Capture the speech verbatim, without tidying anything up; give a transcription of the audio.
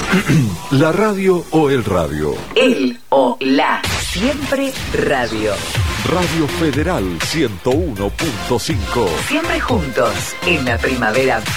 La radio o el radio. El o la. Siempre radio. Radio Federal ciento uno punto cinco. Siempre juntos en la primavera